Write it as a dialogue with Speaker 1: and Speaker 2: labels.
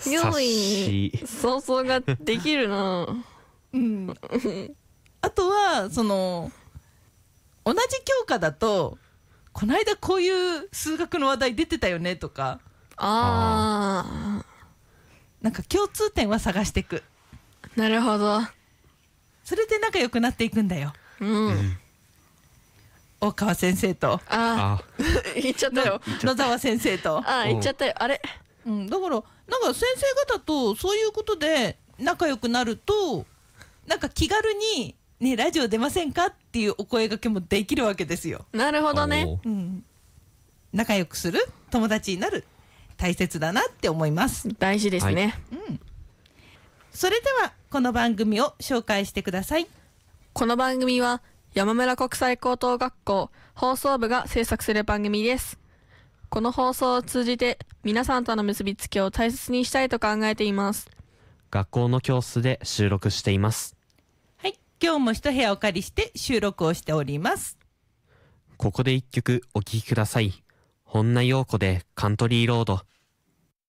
Speaker 1: 用意に想像ができるな。
Speaker 2: うん、あとはその同じ教科だとこの間こういう数学の話題出てたよねとか、なんか共通点は探していく。
Speaker 1: なるほど。
Speaker 2: それで仲良くなっていくんだよ。大川先生と
Speaker 1: 言っちゃったよ。
Speaker 2: 野沢先生と
Speaker 1: 言っちゃったよ。あれ、
Speaker 2: だからなんか先生方とそういうことで仲良くなると、なんか気軽にね、ラジオ出ませんかっていうお声掛けもできるわけですよ。
Speaker 1: なるほどね。
Speaker 2: 仲良くする、友達になる、大切だなって思います。
Speaker 1: 大事ですね。
Speaker 2: それではこの番組を紹介してください。
Speaker 1: この番組は山村国際高等学校放送部が制作する番組です。この放送を通じて皆さんとの結びつきを大切にしたいと考えています。
Speaker 3: 学校の教室で収録しています。
Speaker 2: はい、今日も一部屋お借りして収録をしております。
Speaker 3: ここで一曲お聴きください。本名陽子でカントリーロード。